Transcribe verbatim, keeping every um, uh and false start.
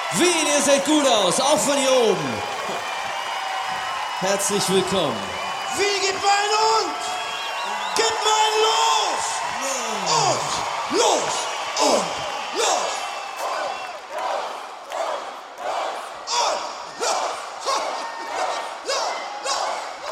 Wien, ihr seht gut aus, auch von hier oben. Herzlich willkommen. Wie gibt mein Hund? Gib mein Los! Und los!